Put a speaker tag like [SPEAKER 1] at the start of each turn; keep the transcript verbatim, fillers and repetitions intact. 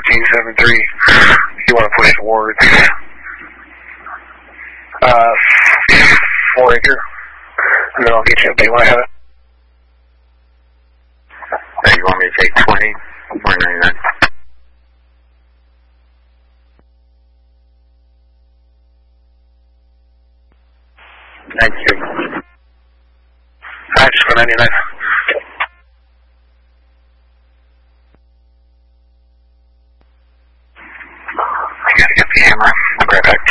[SPEAKER 1] fourteen seven three. You want to push towards uh, four acre, and then I'll get you up. Do you want to have it?
[SPEAKER 2] Uh, you want me to take twenty? four ninety-nine.
[SPEAKER 1] Thank you. Alright, four ninety-nine.